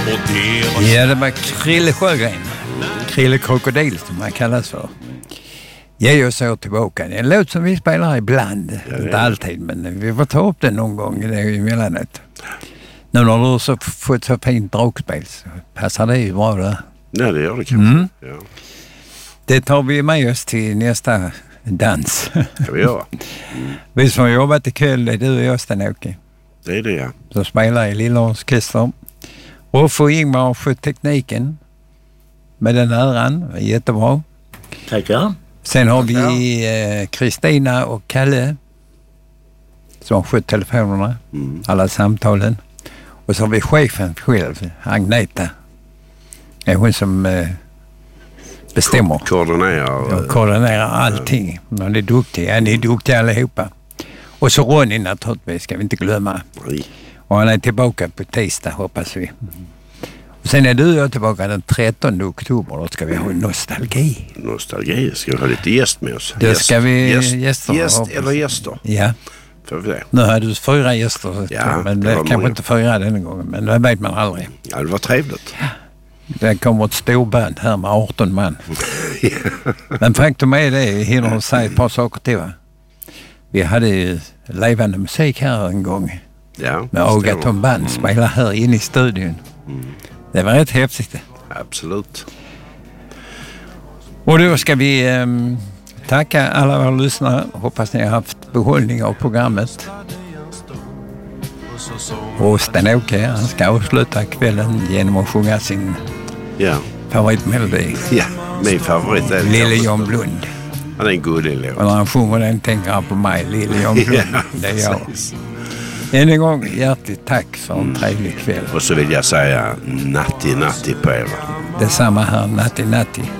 Ja, det var Krille Sjögren. Krille Krokodil som man kallas för. Ge oss så tillbaka. Det är en låt som vi spelar ibland. Inte alltid, men vi får ta upp den någon gång emellanåt. Nu när du har så fått så fint dragspel så passar det ju bra där. Ja, det gör det kanske. Ja. Det tar vi med oss till nästa dans. Kan vi göra. Vi som har jobbat ikväll, det är du och jag, Sten-Åke. Det är det, ja. Så spelar i Lilla Orkester. Och för Ingmar har fått tekniken med den äran. Jättebra. Tackar. Sen har vi Kristina och Kalle som har skött telefonerna, alla samtalen. Och så har vi chefen själv, Agneta. Det är hon som bestämmer. Koordinerar allting. Hon är duktig. Ni är duktiga allihopa. Och så Ronny naturligtvis, ska vi inte glömma. Nej. Och han är tillbaka på tisdag, hoppas vi. Och sen är du och jag tillbaka den 13 oktober. Då ska vi ha nostalgi. Nostalgi? Ska vi ha lite gäst med oss? Då ska vi gäst eller gäster? Ja. Får vi det? Nu har du 4 gäster. Ja, men det kanske många. Inte 4 den gången. Men det vet man aldrig. Ja, det var trevligt. Ja. Det kommer ett storband här med 18 man. Men faktum är det, jag hinner säga ett par saker till, va? Vi hade ju levande musik här en gång. Ja, med Agaton Band spelar här inne i studion. Det var rätt häftigt. Absolut. Och då ska vi tacka alla våra lyssnare. Hoppas ni har haft behållning av programmet. Och Sten-Åke, han ska avsluta kvällen genom att sjunga sin favoritmelodi. Ja, min favorit är Lille John Blund. Han är en god lille. Och när han sjunger den tänker han på mig, Lille John Blund. Det är jag. Än en gång hjärtligt tack för en trevlig kväll. Och så vill jag säga natti på er. Detsamma här, natti.